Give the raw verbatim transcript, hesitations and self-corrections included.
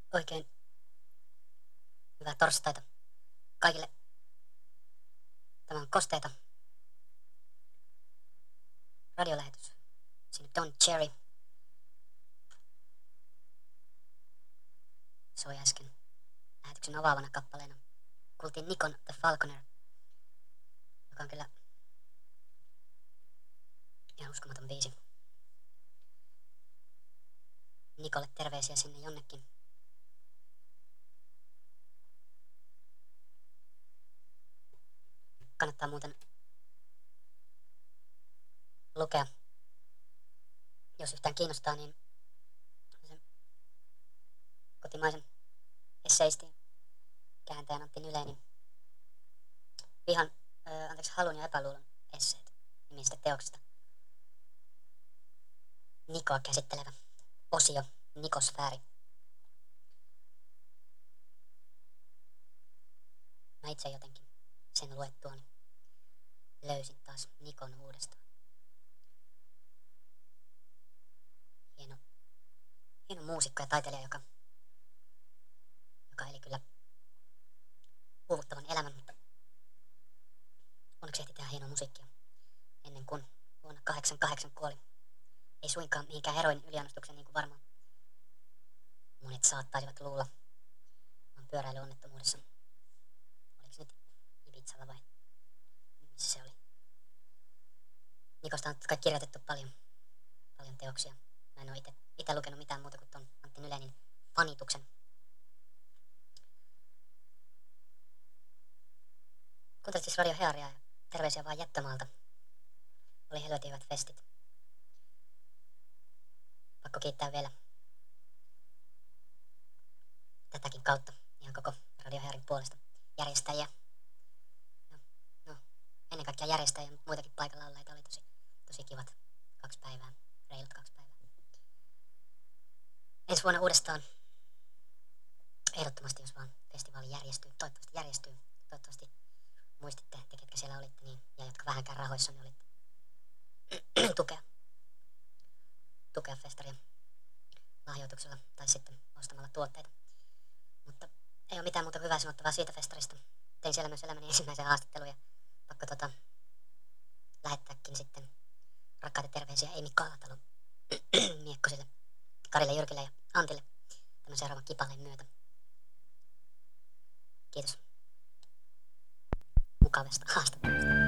Oikein hyvää torstaita kaikille. Tämä on Kosteita radiolähetys. Sinne Don Cherry soi äsken lähetyksen avaavana kappaleena. Kuultiin Nikon The Falconer, joka on kyllä ihan uskomaton biisi. Nikolle terveisiä sinne jonnekin. Kannattaa muuten lukea, jos yhtään kiinnostaa, niin sen kotimaisen esseistin kääntäjän Antti Nylenin vihan, äh, anteeksi, halun ja epäluulon esseet nimistä teoksesta. Nikoa käsittelevä osio, Nikosfääri. Mä itse jotenkin sen luettuani löysin taas Nikon uudestaan. Hieno, hieno muusikko ja taiteilija, joka, joka eli kyllä puhuttavan elämän, mutta onneksi ehti tehdä hienoa musiikkia ennen kuin vuonna kahdeksankymmentäkahdeksan kuoli. Ei suinkaan mihinkään heroin yliannostuksen, niin kuin varmaan monet saattaisivat luulla, vaan pyöräilyonnettomuudessa. Oliko se nyt Ibizalla vai missä se oli? Nikosta on kai kirjoitettu paljon, paljon teoksia. Mä en ole ite, ite lukenut mitään muuta kuin ton Antti Nylenin Fanituksen. Kuuntelit siis Radio Hearia ja terveisiä vaan Jättömaalta. Oli helvetin hyvät festit. Pakko kiittää vielä tätäkin kautta ihan koko Radio Hearin puolesta järjestäjiä. No, no, ennen kaikkea järjestäjiä, mutta muitakin paikalla olleita oli tosi, tosi kivat kaksi päivää, reilut kaksi päivää. Ensi vuonna uudestaan, ehdottomasti jos vaan festivaali järjestyy, toivottavasti järjestyy, toivottavasti muistitte, te ketkä siellä olitte, niin, ja jotka vähänkään rahoissa niin olitte tukea, tukea festaria lahjoituksella tai sitten ostamalla tuotteita. Mutta ei ole mitään muuta hyvää sanottavaa siitä festarista. Tein siellä myös elämäni ensimmäisen haastattelun ja pakko tota, lähettääkin sitten rakkaita terveisiä Eimi Kaatalon Miekkosille, Karille, Jyrkille ja Antille tämän seuraavan kipaleen myötä. Kiitos mukavasta haastattelusta.